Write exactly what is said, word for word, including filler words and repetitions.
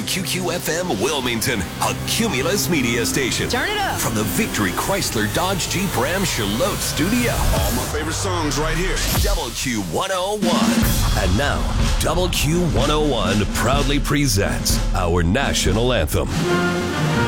Q Q F M Wilmington, a Cumulus media station. Turn it up. From the Victory Chrysler Dodge Jeep Ram Charlotte studio. All my favorite songs right here. Double Q one oh one. And now, Double Q one oh one proudly presents our national anthem.